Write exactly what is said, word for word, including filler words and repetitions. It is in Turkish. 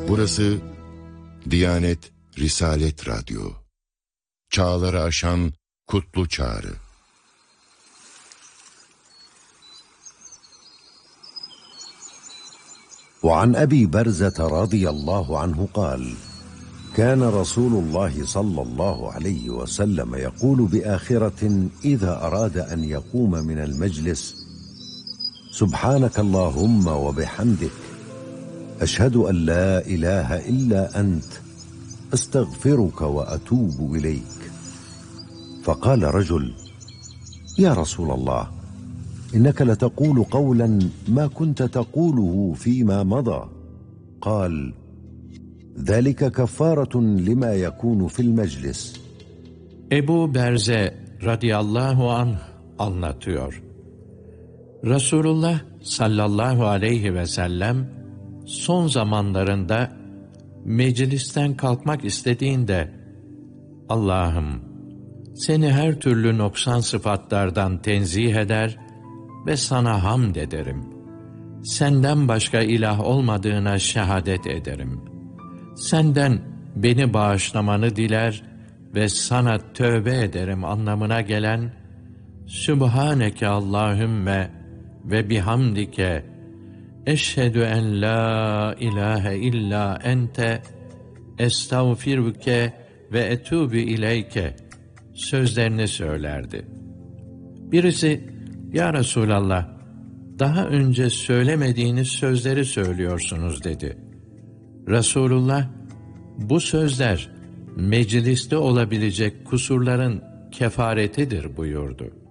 Burası Diyanet Risalet Radyo. Çağları aşan kutlu çağrı. وعن أبي برزة رضي الله عنه قال كان رسول الله صلى الله عليه وسلم يقول بآخرة إذا أراد أن يقوم من المجلس سبحانك اللهم وبحمدك أشهد أن لا إله إلا أنت أستغفرك وأتوب إليك. فقال رجل يا رسول الله إنك لتقول قولا ما كنت تقوله فيما مضى. قال ذلك كفارة لما يكون في المجلس. Ebu Berze radıyallahu anh anlatıyor. Resulullah sallallahu aleyhi ve sellem son zamanlarında meclisten kalkmak istediğinde Allah'ım seni her türlü noksan sıfatlardan tenzih eder ve sana hamd ederim. Senden başka ilah olmadığına şehadet ederim. Senden beni bağışlamanı diler ve sana tövbe ederim anlamına gelen Sübhaneke Allahümme ve bihamdike eşhedü en la ilahe illa ente estağfiruke ve etûbü ileyke sözlerini söylerdi. Birisi, ya Resulallah, daha önce söylemediğiniz sözleri söylüyorsunuz dedi. Resulullah, bu sözler mecliste olabilecek kusurların kefaretidir buyurdu.